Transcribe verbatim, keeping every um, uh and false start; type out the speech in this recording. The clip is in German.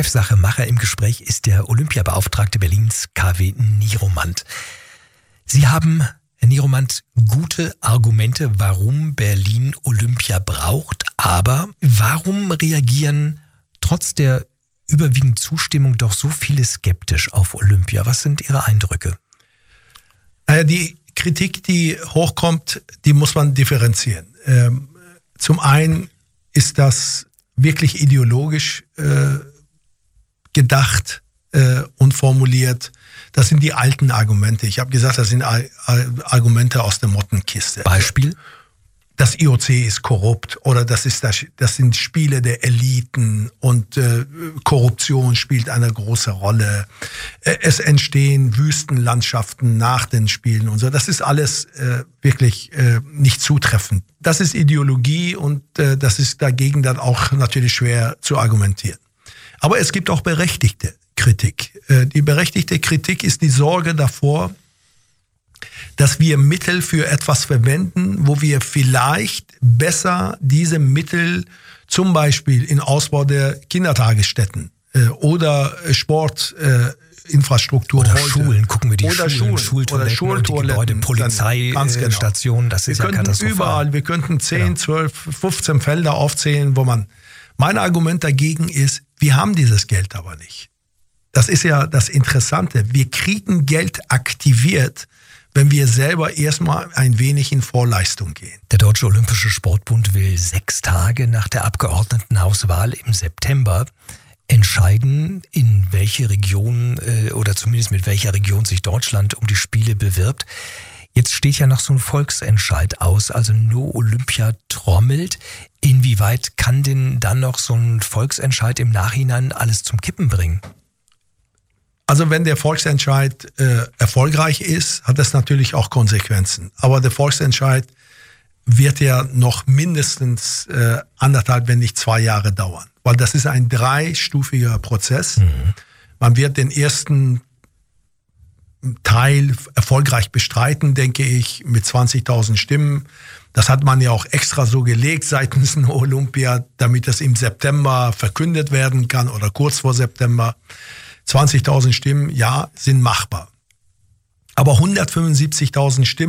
Chefsache-Macher im Gespräch ist der Olympiabeauftragte Berlins K W Nieromant. Sie haben, Herr Nieromant, gute Argumente, warum Berlin Olympia braucht, aber warum reagieren trotz der überwiegenden Zustimmung doch so viele skeptisch auf Olympia? Was sind Ihre Eindrücke? Naja, die Kritik, die hochkommt, die muss man differenzieren. Ähm, zum einen ist das wirklich ideologisch äh, gedacht äh, und formuliert. Das sind die alten Argumente. Ich habe gesagt, das sind Ar- Argumente aus der Mottenkiste. Beispiel? Das I O C ist korrupt oder das ist das, das sind Spiele der Eliten und äh, Korruption spielt eine große Rolle. Äh, es entstehen Wüstenlandschaften nach den Spielen und so. Das ist alles äh, wirklich äh, nicht zutreffend. Das ist Ideologie und äh, das ist dagegen dann auch natürlich schwer zu argumentieren. Aber es gibt auch berechtigte Kritik. Äh, die berechtigte Kritik ist die Sorge davor, dass wir Mittel für etwas verwenden, wo wir vielleicht besser diese Mittel zum Beispiel in Ausbau der Kindertagesstätten äh, oder Sportinfrastruktur äh, oder heute. Schulen, gucken wir die oder Schulen, Schulen Schultoiletten, oder Schultoiletten, und die Gebäude, Polizeistationen, genau. Das ist wir ja katastrophal. Wir könnten überall, wir könnten zehn, zwölf, fünfzehn Felder aufzählen, wo man, mein Argument dagegen ist, wir haben dieses Geld aber nicht. Das ist ja das Interessante. Wir kriegen Geld aktiviert, wenn wir selber erstmal ein wenig in Vorleistung gehen. Der Deutsche Olympische Sportbund will sechs Tage nach der Abgeordnetenhauswahl im September entscheiden, in welche Region äh, oder zumindest mit welcher Region sich Deutschland um die Spiele bewirbt. Jetzt steht ja noch so ein Volksentscheid aus, also nur Olympia trommelt. Inwieweit kann denn dann noch so ein Volksentscheid im Nachhinein alles zum Kippen bringen? Also wenn der Volksentscheid äh, erfolgreich ist, hat das natürlich auch Konsequenzen. Aber der Volksentscheid wird ja noch mindestens äh, anderthalb, wenn nicht zwei Jahre dauern. Weil das ist ein dreistufiger Prozess. Mhm. Man wird den ersten Teil erfolgreich bestreiten, denke ich, mit zwanzigtausend Stimmen. Das hat man ja auch extra so gelegt seitens der Olympia, damit das im September verkündet werden kann oder kurz vor September. zwanzigtausend Stimmen, ja, sind machbar. Aber hundertfünfundsiebzigtausend Stimmen